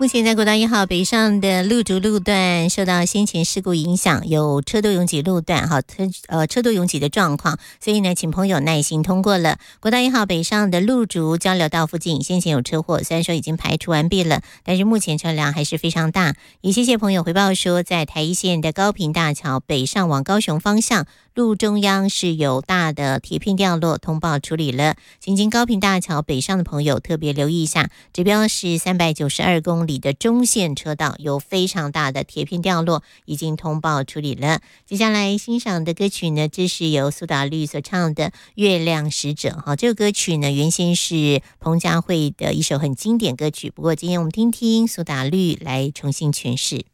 目前在国道1号北上的路竹路段受到先前事故影响，有车多拥挤路段车多拥挤的状况，所以呢请朋友耐心通过了。国道1号北上的路竹交流道附近先前有车祸，虽然说已经排除完毕了，但是目前车辆还是非常大。也谢谢朋友回报说，在台一线的高屏大桥北上往高雄方向路中央是有大的铁片掉落，通报处理了。行经高屏大桥北上的朋友特别留意一下，指标是392公里的中线车道有非常大的铁片掉落，已经通报处理了。接下来欣赏的歌曲呢，这是由苏打绿所唱的《月亮使者》。这个歌曲呢原先是彭佳慧的一首很经典歌曲，不过今天我们听听苏打绿来重新诠释。